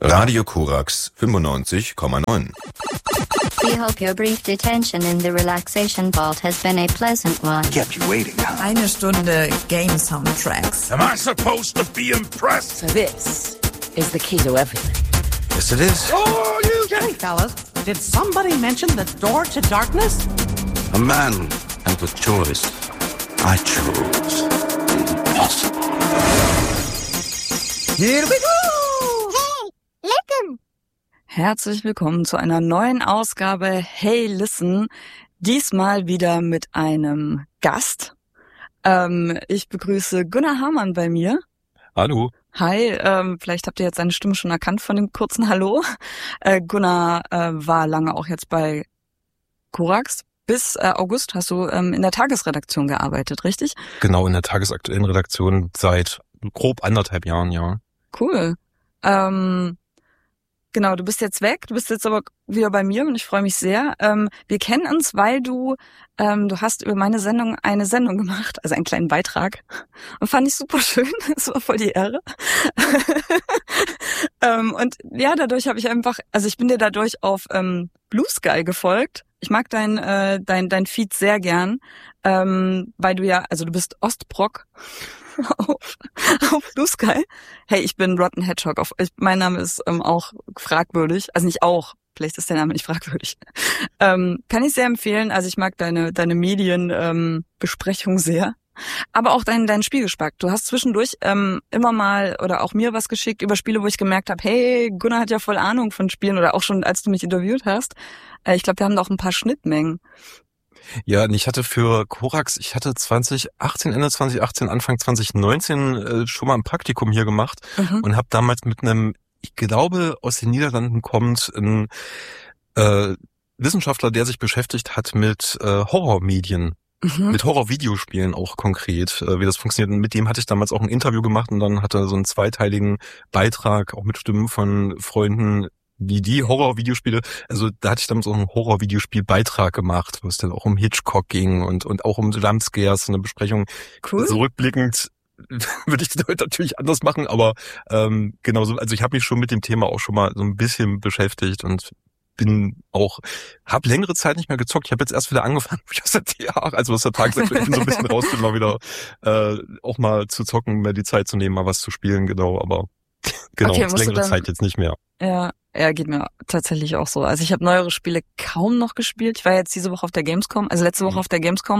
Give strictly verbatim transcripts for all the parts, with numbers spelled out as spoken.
Radio Korax fünfundneunzig Komma neun. We hope your brief detention in the relaxation vault has been a pleasant one. Kept you waiting, huh? Eine Stunde Game Soundtracks. Am I supposed to be impressed? So this is the key to everything. Yes, it is. Oh, you Hey, fellas, did somebody mention the door to darkness? A man has a choice. I chose impossible. Here we go! Herzlich willkommen zu einer neuen Ausgabe Hey Listen, diesmal wieder mit einem Gast. Ähm, ich begrüße Gunnar Hamann bei mir. Hallo. Hi, ähm, vielleicht habt ihr jetzt seine Stimme schon erkannt von dem kurzen Hallo. Äh, Gunnar äh, war lange auch jetzt bei Korax. Bis äh, August hast du ähm, in der Tagesredaktion gearbeitet, richtig? Genau, in der tagesaktuellen Redaktion seit grob anderthalb Jahren, ja. Cool. Ähm, Genau, du bist jetzt weg, du bist jetzt aber wieder bei mir und ich freue mich sehr. Ähm, wir kennen uns, weil du, ähm, du hast über meine Sendung eine Sendung gemacht, also einen kleinen Beitrag. Und fand ich super schön, das war voll die Ehre. ähm, und ja, dadurch habe ich einfach, also ich bin dir dadurch auf ähm, Blue Sky gefolgt. Ich mag dein, äh, dein, dein Feed sehr gern, ähm, weil du ja, also du bist Ostbrock. auf, auf Blue Sky. Hey, ich bin Rotten Hedgehog. Auf, ich, mein Name ist ähm, auch fragwürdig. Also nicht auch. Vielleicht ist der Name nicht fragwürdig. Ähm, kann ich sehr empfehlen. Also ich mag deine deine Medienbesprechung ähm, Besprechung sehr. Aber auch deinen deinen Spielgespack. Du hast zwischendurch ähm, immer mal oder auch mir was geschickt über Spiele, wo ich gemerkt habe, hey, Gunnar hat ja voll Ahnung von Spielen. Oder auch schon, als du mich interviewt hast. Äh, ich glaube, wir haben da auch ein paar Schnittmengen. Ja, und ich hatte für Korax, ich hatte zwanzig achtzehn, Ende zwanzig achtzehn, Anfang zwanzig neunzehn äh, schon mal ein Praktikum hier gemacht mhm. und habe damals mit einem, ich glaube, aus den Niederlanden kommt, ein äh, Wissenschaftler, der sich beschäftigt hat mit äh, Horrormedien, mhm. mit Horrorvideospielen auch konkret, äh, wie das funktioniert. Und mit dem hatte ich damals auch ein Interview gemacht und dann hatte er so einen zweiteiligen Beitrag, auch mit Stimmen von Freunden, wie die Horror-Videospiele, also da hatte ich damals auch einen Horror-Videospiel-Beitrag gemacht, wo es dann auch um Hitchcock ging und und auch um Jumpscares, eine Besprechung. Cool. Zurückblickend würde ich das heute natürlich anders machen, aber ähm, genau so, also ich habe mich schon mit dem Thema auch schon mal so ein bisschen beschäftigt und bin auch, habe längere Zeit nicht mehr gezockt. Ich habe jetzt erst wieder angefangen, aus der T A, also aus der Tagesaktuellen so ein bisschen raus bin, mal wieder äh, auch mal zu zocken, mir die Zeit zu nehmen, mal was zu spielen, genau, aber genau, okay, längere dann, Zeit jetzt nicht mehr. Ja, ja, geht mir tatsächlich auch so. Also ich habe neuere Spiele kaum noch gespielt. Ich war jetzt diese Woche auf der Gamescom, also letzte Woche mhm. auf der Gamescom.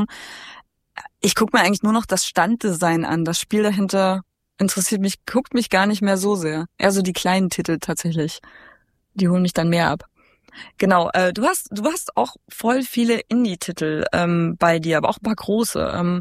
Ich gucke mir eigentlich nur noch das Standdesign an. Das Spiel dahinter interessiert mich, guckt mich gar nicht mehr so sehr. Eher so die kleinen Titel tatsächlich. Die holen mich dann mehr ab. Genau, äh, du hast du hast auch voll viele Indie-Titel ähm, bei dir, aber auch ein paar große. Ähm,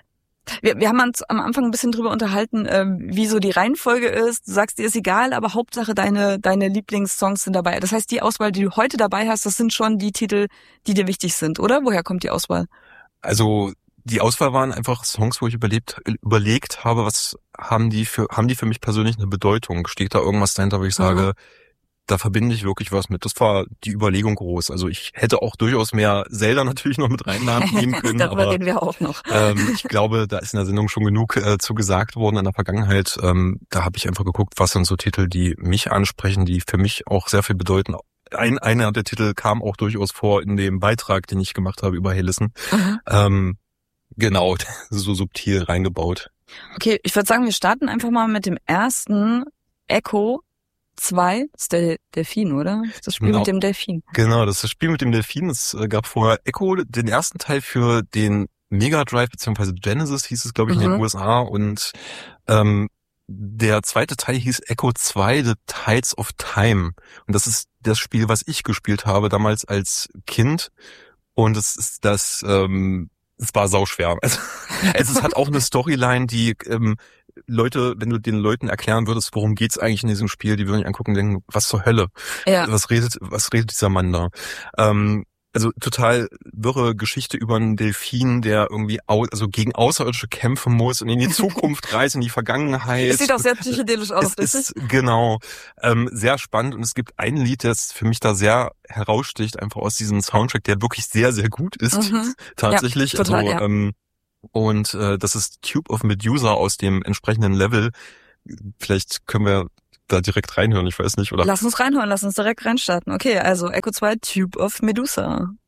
Wir, wir haben uns am Anfang ein bisschen drüber unterhalten, äh, wie so die Reihenfolge ist. Du sagst, dir ist egal, aber Hauptsache deine deine Lieblingssongs sind dabei. Das heißt, die Auswahl, die du heute dabei hast, das sind schon die Titel, die dir wichtig sind, oder? Woher kommt die Auswahl? Also die Auswahl waren einfach Songs, wo ich überlebt, überlegt habe, was haben die für haben die für mich persönlich eine Bedeutung? Steht da irgendwas dahinter, wo ich sage, mhm. da verbinde ich wirklich was mit. Das war die Überlegung groß. Also ich hätte auch durchaus mehr Zelda natürlich noch mit reinnehmen können. Darüber aber, reden wir auch noch. Ähm, ich glaube, da ist in der Sendung schon genug äh, zu gesagt worden in der Vergangenheit. Ähm, da habe ich einfach geguckt, was sind so Titel, die mich ansprechen, die für mich auch sehr viel bedeuten. Ein, einer der Titel kam auch durchaus vor in dem Beitrag, den ich gemacht habe über Hey Listen. Mhm. Ähm, genau, so subtil reingebaut. Okay, ich würde sagen, wir starten einfach mal mit dem ersten Echo zwei, das ist der Delfin, oder? Das Spiel genau. mit dem Delfin. Genau, das ist das Spiel mit dem Delfin. Es gab vorher Echo, den ersten Teil für den Mega Drive beziehungsweise Genesis hieß es, glaube ich, mhm. in den U S A. Und ähm, der zweite Teil hieß Echo zwei, The Tides of Time. Und das ist das Spiel, was ich gespielt habe damals als Kind. Und es ist das, ähm, es war sauschwer. Also, es hat auch eine Storyline, die ähm, Leute, wenn du den Leuten erklären würdest, worum geht's eigentlich in diesem Spiel, die würden dich angucken und denken, was zur Hölle? Ja. Was redet, was redet dieser Mann da? Ähm, also total wirre Geschichte über einen Delfin, der irgendwie au- also gegen Außerirdische kämpfen muss und in die Zukunft reist, in die Vergangenheit. Es sieht auch sehr psychedelisch aus, es ist genau ähm, sehr spannend und es gibt ein Lied, das für mich da sehr heraussticht, einfach aus diesem Soundtrack, der wirklich sehr, sehr gut ist, mhm. tatsächlich. Ja, total, also, ja. ähm, und äh, das ist Tube of Medusa aus dem entsprechenden Level. Vielleicht können wir da direkt reinhören, ich weiß nicht, oder? Lass uns reinhören, lass uns direkt reinstarten. Okay, also Echo zwei, Tube of Medusa.